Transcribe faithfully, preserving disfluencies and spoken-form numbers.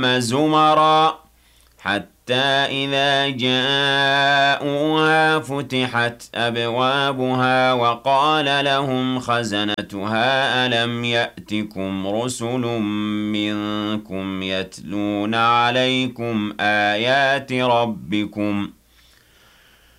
زُمَرًا حَتَّى إِذَا جَاءُوهَا فُتِحَتْ أَبْوَابُهَا وَقَالَ لَهُمْ خَزَنَتُهَا أَلَمْ يَأْتِكُمْ رُسُلٌ مِّنكُمْ يَتْلُونَ عَلَيْكُمْ آيَاتِ رَبِّكُمْ